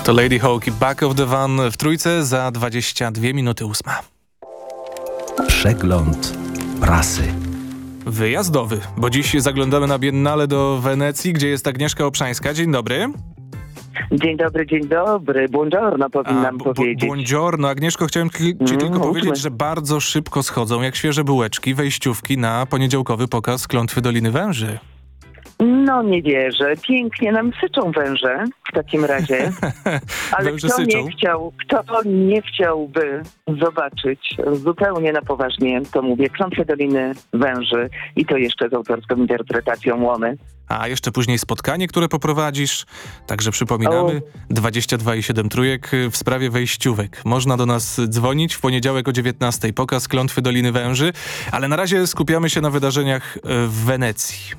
To Lady Hawk i Back of the Van w Trójce za 22 minuty 8. Przegląd prasy. Wyjazdowy, bo dziś zaglądamy na Biennale do Wenecji, gdzie jest Agnieszka Obszańska. Dzień dobry. Dzień dobry. Buongiorno powinnam powiedzieć. Buongiorno. Agnieszko, chciałem ci tylko powiedzieć, że bardzo szybko schodzą, jak świeże bułeczki, wejściówki na poniedziałkowy pokaz Klątwy Doliny Węży. No nie wierzę. Pięknie nam syczą węże w takim razie. Ale kto nie chciałby zobaczyć zupełnie na poważnie, to mówię, Klątwę Doliny Węży i to jeszcze z autorską interpretacją Łomy. A jeszcze później spotkanie, które poprowadzisz. Także przypominamy, 22,7 trójek w sprawie wejściówek. Można do nas dzwonić w poniedziałek o 19:00. Pokaz Klątwy Doliny Węży. Ale na razie skupiamy się na wydarzeniach w Wenecji.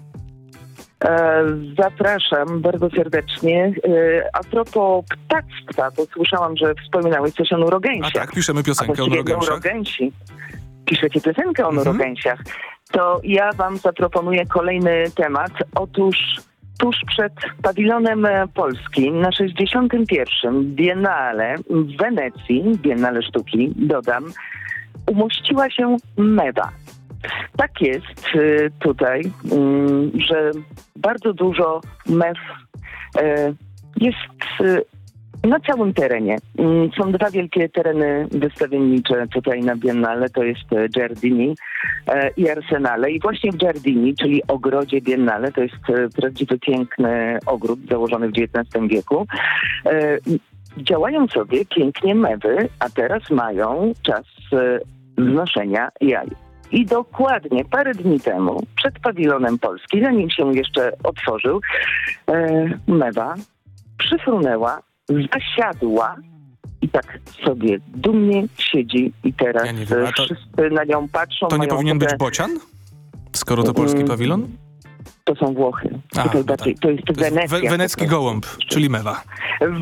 Zapraszam bardzo serdecznie. A propos ptactwa, bo słyszałam, że wspominałeś coś o nurogęsiach. A tak, piszemy piosenkę o nurogęsiach. Piszecie piosenkę o nurogęsiach. To ja wam zaproponuję kolejny temat. Otóż tuż przed pawilonem polskim na 61. Biennale w Wenecji, Biennale Sztuki, dodam, umościła się mewa. Tak jest tutaj, że bardzo dużo mew jest na całym terenie. Są dwa wielkie tereny wystawiennicze tutaj na Biennale, to jest Giardini i Arsenale. I właśnie w Giardini, czyli ogrodzie Biennale, to jest prawdziwy piękny ogród założony w XIX wieku, działają sobie pięknie mewy, a teraz mają czas znoszenia jaj. I dokładnie parę dni temu, przed pawilonem Polski, zanim się jeszcze otworzył, mewa przyfrunęła, zasiadła i tak sobie dumnie siedzi i teraz wszyscy na nią patrzą. To nie powinien być bocian? Skoro to polski pawilon? To są Włochy. To jest Wenecja. Wenecki gołąb, czyli mewa.